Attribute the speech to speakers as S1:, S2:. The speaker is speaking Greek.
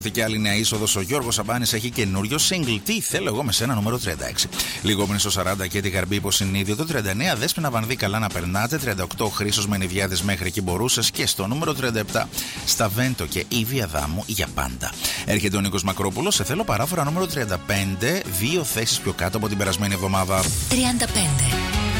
S1: Και άλλη νέα είσοδος, ο Γιώργος Σαμπάνης έχει καινούριο single. Τι θέλω εγώ με σένα, νούμερο 36. Λίγο πριν στο 40 και τη Γαρμπή υποσυνείδητο. Το 39 Δέσποινα Βανδύ, καλά να περνάτε. 38 Χρήστος Μενιδιάδης, μέχρι εκεί μπορούσες. Και στο νούμερο 37 Σταβέντο και Ήβη Αδάμου, για πάντα. Έρχεται ο Νίκος Μακρόπουλος, σε θέλω παράφορα νούμερο 35. 2 θέσεις πιο κάτω από την περασμένη εβδομάδα.
S2: 35.